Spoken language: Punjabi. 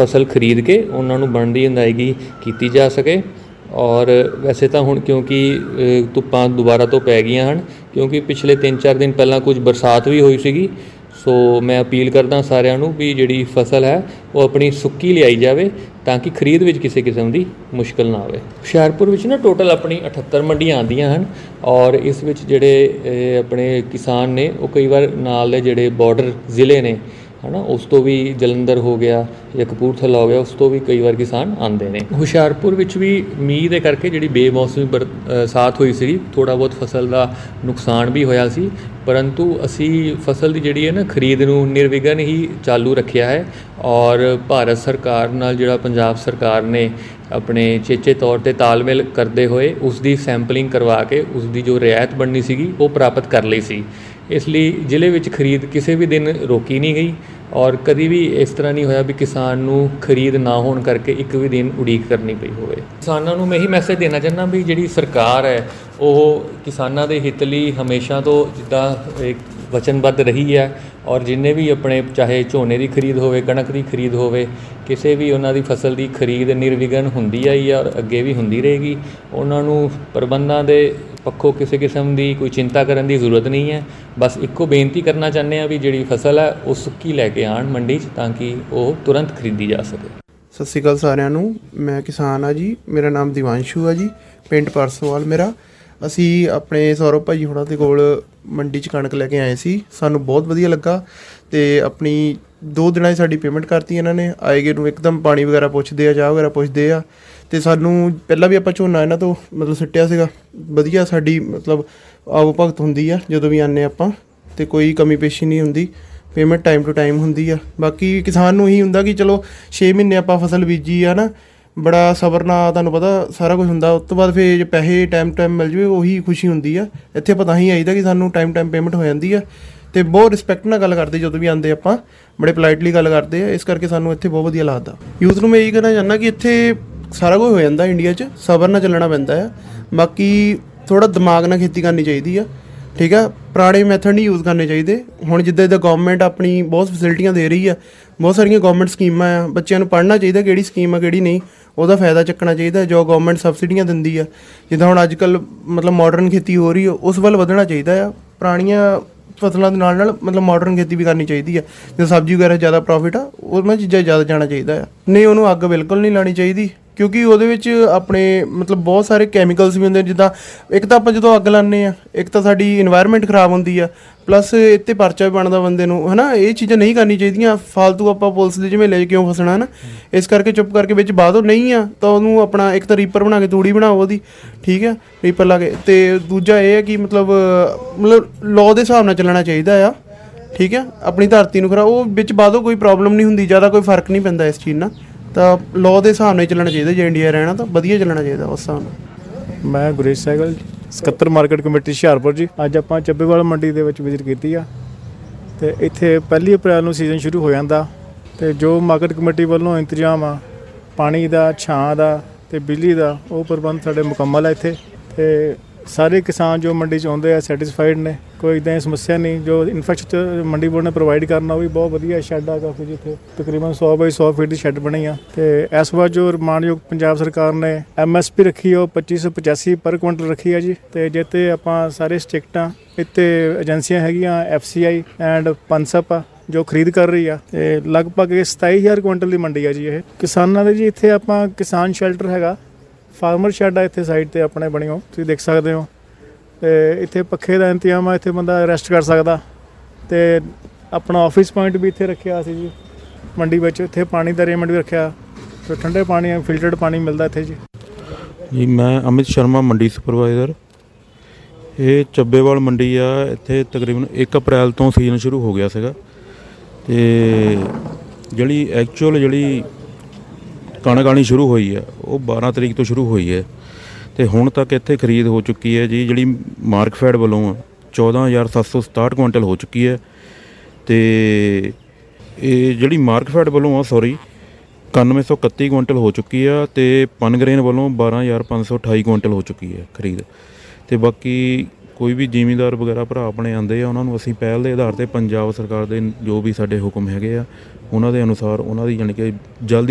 ਫਸਲ ਖਰੀਦ ਕੇ ਉਹਨਾਂ ਨੂੰ ਬਣਦੀ ਅਦਾਇਗੀ ਕੀਤੀ ਜਾ ਸਕੇ। ਔਰ ਵੈਸੇ ਤਾਂ ਹੁਣ ਕਿਉਂਕਿ ਧੁੱਪਾਂ ਦੁਬਾਰਾ ਤੋਂ ਪੈ ਗਈਆਂ ਹਨ, ਕਿਉਂਕਿ ਪਿਛਲੇ 3-4 ਦਿਨ ਪਹਿਲਾਂ ਕੁਝ ਬਰਸਾਤ ਵੀ ਹੋਈ ਸੀਗੀ। ਸੋ ਮੈਂ ਅਪੀਲ ਕਰਦਾ ਸਾਰਿਆਂ ਨੂੰ ਵੀ ਜਿਹੜੀ ਫਸਲ ਹੈ ਉਹ ਆਪਣੀ ਸੁੱਕੀ ਲਿਆਈ ਜਾਵੇ ਤਾਂ ਕਿ ਖਰੀਦ ਵਿੱਚ ਕਿਸੇ ਕਿਸਮ ਦੀ ਮੁਸ਼ਕਿਲ ਨਾ ਆਵੇ। ਹੁਸ਼ਿਆਰਪੁਰ ਵਿੱਚ ਨਾ ਟੋਟਲ ਆਪਣੀ 78 ਮੰਡੀਆਂ ਆਉਂਦੀਆਂ ਹਨ ਔਰ ਇਸ ਵਿੱਚ ਜਿਹੜੇ ਆਪਣੇ ਕਿਸਾਨ ਨੇ ਉਹ ਕਈ ਵਾਰ ਨਾਲ ਦੇ ਜਿਹੜੇ ਬਾਰਡਰ ਜ਼ਿਲ੍ਹੇ ਨੇ ਹੈ ਨਾ, ਉਸ ਤੋਂ ਵੀ ਜਲੰਧਰ ਹੋ ਗਿਆ ਜਾਂ ਕਪੂਰਥਲਾ ਹੋ ਗਿਆ, ਉਸ ਤੋਂ ਵੀ ਕਈ ਵਾਰ ਕਿਸਾਨ ਆਉਂਦੇ ਨੇ। ਹੁਸ਼ਿਆਰਪੁਰ ਵਿੱਚ ਵੀ ਮੀਂਹ ਦੇ ਕਰਕੇ ਜਿਹੜੀ ਬੇਮੌਸਮੀ ਬਰਸਾਤ ਹੋਈ ਸੀ, ਥੋੜ੍ਹਾ ਬਹੁਤ ਫਸਲ ਦਾ ਨੁਕਸਾਨ ਵੀ ਹੋਇਆ ਸੀ, ਪਰੰਤੂ ਅਸੀਂ ਫਸਲ ਦੀ ਜਿਹੜੀ ਹੈ ਨਾ ਖਰੀਦ ਨੂੰ ਨਿਰਵਿਘਨ ਹੀ ਚਾਲੂ ਰੱਖਿਆ ਹੈ। ਔਰ ਭਾਰਤ ਸਰਕਾਰ ਨਾਲ ਜਿਹੜਾ ਪੰਜਾਬ ਸਰਕਾਰ ਨੇ ਆਪਣੇ ਚੇਚੇ ਤੌਰ 'ਤੇ ਤਾਲਮੇਲ ਕਰਦੇ ਹੋਏ ਉਸ ਦੀ ਸੈਂਪਲਿੰਗ ਕਰਵਾ ਕੇ ਉਸ ਦੀ ਜੋ ਰਿਆਇਤ ਬਣਨੀ ਸੀਗੀ ਉਹ ਪ੍ਰਾਪਤ ਕਰ ਲਈ ਸੀ। ਇਸ ਲਈ ਜ਼ਿਲ੍ਹੇ ਵਿੱਚ ਖਰੀਦ ਕਿਸੇ ਵੀ ਦਿਨ ਰੋਕੀ ਨਹੀਂ ਗਈ ਔਰ ਕਦੀ ਵੀ ਇਸ ਤਰ੍ਹਾਂ ਨਹੀਂ ਹੋਇਆ ਵੀ ਕਿਸਾਨ ਨੂੰ ਖਰੀਦ ਨਾ ਹੋਣ ਕਰਕੇ ਇੱਕ ਵੀ ਦਿਨ ਉਡੀਕ ਕਰਨੀ ਪਈ ਹੋਵੇ। ਕਿਸਾਨਾਂ ਨੂੰ ਮੈਂ ਇਹੀ ਮੈਸੇਜ ਦੇਣਾ ਚਾਹੁੰਦਾ ਵੀ ਜਿਹੜੀ ਸਰਕਾਰ ਹੈ ਉਹ ਕਿਸਾਨਾਂ ਦੇ ਹਿੱਤ ਲਈ ਹਮੇਸ਼ਾ ਤੋਂ ਜਿੱਦਾਂ ਵਚਨਬੱਧ ਰਹੀ ਹੈ ਔਰ ਜਿੰਨੇ ਵੀ ਆਪਣੇ ਚਾਹੇ ਝੋਨੇ ਦੀ ਖਰੀਦ ਹੋਵੇ, ਕਣਕ ਦੀ ਖਰੀਦ ਹੋਵੇ, ਕਿਸੇ ਵੀ ਉਹਨਾਂ ਦੀ ਫਸਲ ਦੀ ਖਰੀਦ ਨਿਰਵਿਘਨ ਹੁੰਦੀ ਆਈ ਹੈ ਔਰ ਅੱਗੇ ਵੀ ਹੁੰਦੀ ਰਹੇਗੀ। ਉਹਨਾਂ ਨੂੰ ਪ੍ਰਬੰਧਾਂ ਦੇ ਪੱਖੋਂ ਕਿਸੇ ਕਿਸਮ ਦੀ ਕੋਈ ਚਿੰਤਾ ਕਰਨ ਦੀ ਜ਼ਰੂਰਤ ਨਹੀਂ ਹੈ। ਬਸ ਇੱਕੋ ਬੇਨਤੀ ਕਰਨਾ ਚਾਹੁੰਦੇ ਹਾਂ ਵੀ ਜਿਹੜੀ ਫਸਲ ਹੈ ਉਹ ਸੁੱਕੀ ਲੈ ਕੇ ਆਉਣ ਮੰਡੀ 'ਚ ਤਾਂ ਕਿ ਉਹ ਤੁਰੰਤ ਖਰੀਦੀ ਜਾ ਸਕੇ। ਸਤਿ ਸ਼੍ਰੀ ਅਕਾਲ ਸਾਰਿਆਂ ਨੂੰ। ਮੈਂ ਕਿਸਾਨ ਆ ਜੀ, ਮੇਰਾ ਨਾਮ ਦਿਵਾਂਸ਼ੂ ਆ ਜੀ, ਪਿੰਡ ਪਰਸੋਵਾਲ ਮੇਰਾ। ਅਸੀਂ ਆਪਣੇ ਸੌਰਵ ਭਾਜੀ ਹੁਣਾਂ ਦੇ ਕੋਲ ਮੰਡੀ 'ਚ ਕਣਕ ਲੈ ਕੇ ਆਏ ਸੀ, ਸਾਨੂੰ ਬਹੁਤ ਵਧੀਆ ਲੱਗਾ ਅਤੇ ਆਪਣੀ 2 ਦਿਨਾਂ 'ਚ ਸਾਡੀ ਪੇਮੈਂਟ ਕਰਤੀ ਇਹਨਾਂ ਨੇ। ਆਏ ਗਏ ਨੂੰ ਇੱਕਦਮ ਪਾਣੀ ਵਗੈਰਾ ਪੁੱਛਦੇ ਆ, ਚਾਹ ਵਗੈਰਾ ਪੁੱਛਦੇ ਆ ਅਤੇ ਸਾਨੂੰ ਪਹਿਲਾਂ ਵੀ ਆਪਾਂ ਝੋਨਾ ਇਹਨਾਂ ਤੋਂ ਮਤਲਬ ਸਿੱਟਿਆ ਸੀਗਾ, ਵਧੀਆ ਸਾਡੀ ਮਤਲਬ ਆਓ ਭਗਤ ਹੁੰਦੀ ਆ ਜਦੋਂ ਵੀ ਆਉਂਦੇ ਆਪਾਂ, ਅਤੇ ਕੋਈ ਕਮੀ ਪੇਸ਼ੀ ਨਹੀਂ ਹੁੰਦੀ, ਪੇਮੈਂਟ ਟਾਈਮ ਟੂ ਟਾਈਮ ਹੁੰਦੀ ਆ। ਬਾਕੀ ਕਿਸਾਨ ਨੂੰ ਇਹੀ ਹੁੰਦਾ ਕਿ ਚਲੋ 6 ਮਹੀਨੇ ਆਪਾਂ ਫਸਲ ਬੀਜੀ ਆ ਨਾ, ਬੜਾ ਸਬਰ ਨਾਲ ਤੁਹਾਨੂੰ ਪਤਾ ਸਾਰਾ ਕੁਝ ਹੁੰਦਾ, ਉਸ ਤੋਂ ਬਾਅਦ ਫਿਰ ਜੇ ਪੈਸੇ ਟਾਈਮ ਮਿਲ ਜਾਵੇ ਉਹੀ ਖੁਸ਼ੀ ਹੁੰਦੀ ਆ। ਇੱਥੇ ਪਤਾ ਹੀ ਆਈਦਾ ਕਿ ਸਾਨੂੰ ਟਾਈਮ ਪੇਮੈਂਟ ਹੋ ਜਾਂਦੀ ਆ ਅਤੇ ਬਹੁਤ ਰਿਸਪੈਕਟ ਨਾਲ ਗੱਲ ਕਰਦੇ ਜਦੋਂ ਵੀ ਆਉਂਦੇ ਆਪਾਂ, ਬੜੇ ਪੋਲਾਈਟਲੀ ਗੱਲ ਕਰਦੇ ਆ, ਇਸ ਕਰਕੇ ਸਾਨੂੰ ਇੱਥੇ ਬਹੁਤ ਵਧੀਆ ਲੱਗਦਾ। ਯੂਥ ਨੂੰ ਮੈਂ ਇਹੀ ਕਹਿਣਾ ਚਾਹੁੰਦਾ ਕਿ ਇੱਥੇ ਸਾਰਾ ਕੁਝ ਹੋ ਜਾਂਦਾ ਇੰਡੀਆ 'ਚ, ਸਬਰ ਨਾਲ ਚੱਲਣਾ ਪੈਂਦਾ ਆ। ਬਾਕੀ ਥੋੜ੍ਹਾ ਦਿਮਾਗ ਨਾਲ ਖੇਤੀ ਕਰਨੀ ਚਾਹੀਦੀ ਆ, ਠੀਕ ਆ। ਪੁਰਾਣੇ ਮੈਥਡ ਨਹੀਂ ਯੂਜ਼ ਕਰਨੇ ਚਾਹੀਦੇ। ਹੁਣ ਜਿੱਦਾਂ ਗੌਰਮੈਂਟ ਆਪਣੀ ਬਹੁਤ ਫੈਸਿਲਿਟੀਆਂ ਦੇ ਰਹੀ ਆ, ਬਹੁਤ ਸਾਰੀਆਂ ਗੌਰਮੈਂਟ ਸਕੀਮਾਂ ਆ, ਬੱਚਿਆਂ ਨੂੰ ਪੜ੍ਹਨਾ ਚਾਹੀਦਾ ਕਿਹੜੀ ਸਕੀਮ ਆ ਕਿਹੜੀ ਨਹੀਂ, ਉਹਦਾ ਫਾਇਦਾ ਚੱਕਣਾ ਚਾਹੀਦਾ। ਜੋ ਗੌਰਮੈਂਟ ਸਬਸਿਡੀਆਂ ਦਿੰਦੀ ਆ, ਜਿੱਦਾਂ ਹੁਣ ਅੱਜ ਕੱਲ੍ਹ ਮਤਲਬ ਮਾਡਰਨ ਖੇਤੀ ਹੋ ਰਹੀ ਆ, ਉਸ ਵੱਲ ਵਧਣਾ ਚਾਹੀਦਾ ਆ। ਪੁਰਾਣੀਆਂ ਫਸਲਾਂ ਦੇ ਨਾਲ ਨਾਲ ਮਤਲਬ ਮਾਡਰਨ ਖੇਤੀ ਵੀ ਕਰਨੀ ਚਾਹੀਦੀ ਆ। ਜਦੋਂ ਸਬਜ਼ੀ ਵਗੈਰਾ ਜ਼ਿਆਦਾ ਪ੍ਰੋਫਿਟ ਆ, ਉਹਨਾਂ ਚੀਜ਼ਾਂ ਜ਼ਿਆਦਾ ਜਾਣਾ ਚਾਹੀਦਾ ਆ। ਨਹੀਂ, ਉਹਨੂੰ ਅੱਗ ਬਿਲਕੁਲ ਨਹੀਂ ਲਾਉਣੀ ਚਾਹੀਦੀ, ਕਿਉਂਕਿ ਉਹਦੇ ਵਿੱਚ ਆਪਣੇ ਮਤਲਬ ਬਹੁਤ ਸਾਰੇ ਕੈਮੀਕਲਸ ਵੀ ਹੁੰਦੇ। ਜਿੱਦਾਂ ਇੱਕ ਤਾਂ ਆਪਾਂ ਜਦੋਂ ਅੱਗ ਲਾਉਂਦੇ ਹਾਂ, ਇੱਕ ਤਾਂ ਸਾਡੀ ਇਨਵਾਇਰਮੈਂਟ ਖਰਾਬ ਹੁੰਦੀ ਆ, ਪਲੱਸ ਇਹ 'ਤੇ ਪਰਚਾ ਵੀ ਬਣਦਾ ਬੰਦੇ ਨੂੰ, ਹੈ ਨਾ। ਇਹ ਚੀਜ਼ਾਂ ਨਹੀਂ ਕਰਨੀ ਚਾਹੀਦੀਆਂ। ਫਾਲਤੂ ਆਪਾਂ ਪੁਲਿਸ ਦੇ ਝਮੇਲੇ 'ਚ ਕਿਉਂ ਫਸਣਾ, ਹੈ ਨਾ। ਇਸ ਕਰਕੇ ਚੁੱਪ ਕਰਕੇ ਵਿੱਚ ਬਾਅਦ ਉਹ ਨਹੀਂ ਆ ਤਾਂ ਉਹਨੂੰ ਆਪਣਾ ਇੱਕ ਤਾਂ ਰੀਪਰ ਬਣਾ ਕੇ ਤੂੜੀ ਬਣਾਓ ਉਹਦੀ, ਠੀਕ ਹੈ, ਰੀਪਰ ਲਾ ਕੇ। ਅਤੇ ਦੂਜਾ ਇਹ ਹੈ ਕਿ ਮਤਲਬ ਲੋਅ ਦੇ ਹਿਸਾਬ ਨਾਲ ਚੱਲਣਾ ਚਾਹੀਦਾ ਆ, ਠੀਕ ਹੈ। ਆਪਣੀ ਧਰਤੀ ਨੂੰ ਖਰਾ ਉਹ ਵਿੱਚ ਬਾਅਦੋਂ ਕੋਈ ਪ੍ਰੋਬਲਮ ਨਹੀਂ ਹੁੰਦੀ, ਜ਼ਿਆਦਾ ਕੋਈ ਫਰਕ ਨਹੀਂ ਪੈਂਦਾ ਇਸ ਚੀਜ਼ ਨਾਲ। ਤਾਂ ਲੋਅ ਦੇ ਹਿਸਾਬ ਨਾਲ ਚੱਲਣਾ ਚਾਹੀਦਾ। ਜੇ ਇੰਡੀਆ ਰਹਿਣਾ ਤਾਂ ਵਧੀਆ ਚੱਲਣਾ ਚਾਹੀਦਾ ਉਸ ਹਿਸਾਬ ਨਾਲ। ਮੈਂ ਗੁਰੇਸ਼ ਸਹਿਗਲ, ਸਕੱਤਰ ਮਾਰਕੀਟ ਕਮੇਟੀ ਹੁਸ਼ਿਆਰਪੁਰ ਜੀ। ਅੱਜ ਆਪਾਂ ਚੱਬੇਵਾਲ ਮੰਡੀ ਦੇ ਵਿੱਚ ਵਿਜ਼ਿਟ ਕੀਤੀ ਆ ਅਤੇ ਇੱਥੇ 1 ਅਪ੍ਰੈਲ ਨੂੰ ਸੀਜ਼ਨ ਸ਼ੁਰੂ ਹੋ ਜਾਂਦਾ ਅਤੇ ਜੋ ਮਾਰਕੀਟ ਕਮੇਟੀ ਵੱਲੋਂ ਇੰਤਜ਼ਾਮ ਆ ਪਾਣੀ ਦਾ, ਛਾਂ ਦਾ ਅਤੇ ਬਿਜਲੀ ਦਾ, ਉਹ ਪ੍ਰਬੰਧ ਸਾਡੇ ਮੁਕੰਮਲ ਹੈ ਇੱਥੇ। ਅਤੇ ਸਾਰੇ ਕਿਸਾਨ ਜੋ ਮੰਡੀ 'ਚ ਆਉਂਦੇ ਆ ਸੈਟਿਸਫਾਈਡ ਨੇ, ਕੋਈ ਇੱਦਾਂ ਦੀ ਸਮੱਸਿਆ ਨਹੀਂ। ਜੋ ਇਨਫਰਾਸਟਰਕਚਰ ਮੰਡੀ ਬੋਰਡ ਨੇ ਪ੍ਰੋਵਾਈਡ ਕਰਨਾ ਉਹ ਵੀ ਬਹੁਤ ਵਧੀਆ। ਸ਼ੈੱਡ ਆ ਕਾਫੀ, ਜਿੱਥੇ ਤਕਰੀਬਨ 100 ਬਾਈ 100 ਫੀਟ ਦੀ ਸ਼ੈੱਡ ਬਣੀ ਆ। ਅਤੇ ਇਸ ਵਾਰ ਜੋ ਮਾਣਯੋਗ ਪੰਜਾਬ ਸਰਕਾਰ ਨੇ MSP ਰੱਖੀ ਉਹ 2585 ਪਰ ਕੁਇੰਟਲ ਰੱਖੀ ਆ ਜੀ। ਅਤੇ ਜਿੱਥੇ ਆਪਾਂ ਸਾਰੇ ਸਟੇਟਾਂ ਇੱਥੇ ਏਜੰਸੀਆਂ ਹੈਗੀਆਂ FCI ਐਂਡ ਪਨਸਪ ਆ ਜੋ ਖਰੀਦ ਕਰ ਰਹੀ ਆ, ਅਤੇ ਲਗਭਗ 27,000 ਕੁਇੰਟਲ ਦੀ ਮੰਡੀ ਆ ਜੀ ਇਹ ਕਿਸਾਨਾਂ ਦੇ ਜੀ। ਇੱਥੇ ਆਪਾਂ ਕਿਸਾਨ ਸ਼ੈਲਟਰ ਹੈਗਾ, ਫਾਰਮਰ ਸ਼ੈੱਡ ਆ ਇੱਥੇ ਸਾਈਡ 'ਤੇ ਆਪਣੇ ਬਣੀ ਹੋ, ਤੁਸੀਂ ਦੇਖ ਸਕਦੇ ਹੋ। ਅਤੇ ਇੱਥੇ ਪੱਖੇ ਦਾ ਇੰਤਜ਼ਾਮ ਆ, ਇੱਥੇ ਬੰਦਾ ਰੈਸਟ ਕਰ ਸਕਦਾ। ਅਤੇ ਆਪਣਾ ਆਫਿਸ ਪੁਆਇੰਟ ਵੀ ਇੱਥੇ ਰੱਖਿਆ ਸੀ ਜੀ ਮੰਡੀ ਵਿੱਚ। ਇੱਥੇ ਪਾਣੀ ਦਾ ਅਰੇਂਜਮੈਂਟ ਵੀ ਰੱਖਿਆ ਅਤੇ ਠੰਡੇ ਪਾਣੀ ਫਿਲਟਰਡ ਪਾਣੀ ਮਿਲਦਾ ਇੱਥੇ ਜੀ। ਜੀ ਮੈਂ ਅਮਿਤ ਸ਼ਰਮਾ, ਮੰਡੀ ਸੁਪਰਵਾਈਜ਼ਰ। ਇਹ ਚੱਬੇਵਾਲ ਮੰਡੀ ਆ, ਇੱਥੇ ਤਕਰੀਬਨ 1 ਅਪ੍ਰੈਲ ਤੋਂ ਸੀਜ਼ਨ ਸ਼ੁਰੂ ਹੋ ਗਿਆ ਸੀਗਾ। ਅਤੇ ਜਿਹੜੀ ਕਣਕ ਆਉਣੀ ਸ਼ੁਰੂ ਹੋਈ ਹੈ ਉਹ 12 ਤਰੀਕ ਤੋਂ ਸ਼ੁਰੂ ਹੋਈ ਹੈ ਅਤੇ ਹੁਣ ਤੱਕ ਇੱਥੇ ਖਰੀਦ ਹੋ ਚੁੱਕੀ ਹੈ ਜੀ। ਜਿਹੜੀ ਮਾਰਕਫੈਡ ਵੱਲੋਂ 14,767 ਕੁਇੰਟਲ ਹੋ ਚੁੱਕੀ ਹੈ। ਅਤੇ ਇਹ ਜਿਹੜੀ ਮਾਰਕਫੈਡ ਵੱਲੋਂ 9131 ਕੁਇੰਟਲ ਹੋ ਚੁੱਕੀ ਆ। ਅਤੇ ਪਨਗਰੇਨ ਵੱਲੋਂ 12,528 ਕੁਇੰਟਲ ਹੋ ਚੁੱਕੀ ਹੈ ਖਰੀਦ। ਅਤੇ ਬਾਕੀ ਕੋਈ ਵੀ ਜ਼ਿਮੀਂਦਾਰ ਵਗੈਰਾ ਭਰਾ ਆਪਣੇ ਆਉਂਦੇ ਆ, ਉਹਨਾਂ ਨੂੰ ਅਸੀਂ ਪਹਿਲ ਦੇ ਆਧਾਰ 'ਤੇ ਪੰਜਾਬ ਸਰਕਾਰ ਦੇ ਜੋ ਵੀ ਸਾਡੇ ਹੁਕਮ ਹੈਗੇ ਆ ਉਹਨਾਂ ਦੇ ਅਨੁਸਾਰ ਉਹਨਾਂ ਦੀ ਜਾਣੀ ਕਿ ਜਲਦੀ